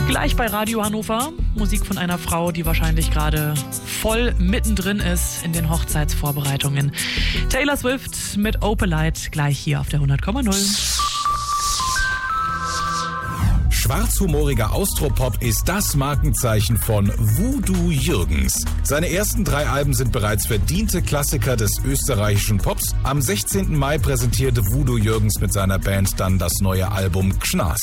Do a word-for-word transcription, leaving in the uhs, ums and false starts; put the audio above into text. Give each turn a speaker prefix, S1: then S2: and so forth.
S1: Gleich bei Radio Hannover, Musik von einer Frau, die wahrscheinlich gerade voll mittendrin ist in den Hochzeitsvorbereitungen. Taylor Swift mit Opalite, gleich hier auf der hundert Komma null.
S2: Schwarzhumoriger Austropop ist das Markenzeichen von Voodoo Jürgens. Seine ersten drei Alben sind bereits verdiente Klassiker des österreichischen Pops. Am sechzehnten Mai präsentierte Voodoo Jürgens mit seiner Band dann das neue Album Gschnas.